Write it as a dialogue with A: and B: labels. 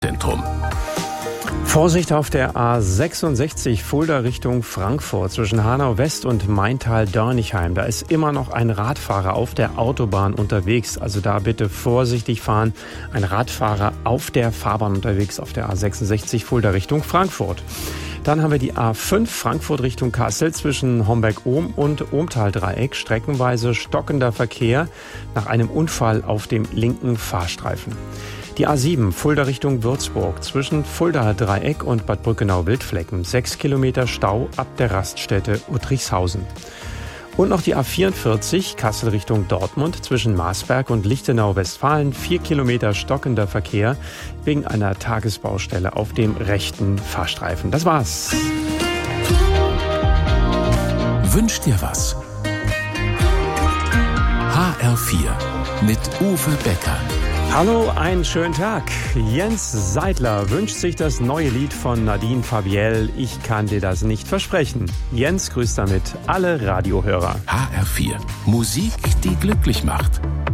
A: Zentrum.
B: Vorsicht auf der A66 Fulda Richtung Frankfurt zwischen Hanau West und Maintal-Dörnigheim. Da ist immer noch ein Radfahrer auf der Autobahn unterwegs. Also da bitte vorsichtig fahren. Ein Radfahrer auf der Fahrbahn unterwegs auf der A66 Fulda Richtung Frankfurt. Dann haben wir die A5 Frankfurt Richtung Kassel zwischen Homberg-Ohm und Ohmtal-Dreieck. Streckenweise stockender Verkehr nach einem Unfall auf dem linken Fahrstreifen. Die A7 Fulda Richtung Würzburg zwischen Fuldaer Dreieck und Bad Brückenau-Wildflecken. 6 Kilometer Stau ab der Raststätte Uttrichshausen. Und noch die A44 Kassel Richtung Dortmund zwischen Marsberg und Lichtenau-Westfalen. 4 Kilometer stockender Verkehr wegen einer Tagesbaustelle auf dem rechten Fahrstreifen. Das war's.
A: Wünsch dir was? HR4 mit Uwe Becker.
B: Hallo, einen schönen Tag. Jens Seidler wünscht sich das neue Lied von Nadine Fabiel. Ich kann dir das nicht versprechen. Jens grüßt damit alle Radiohörer.
A: HR4. Musik, die glücklich macht.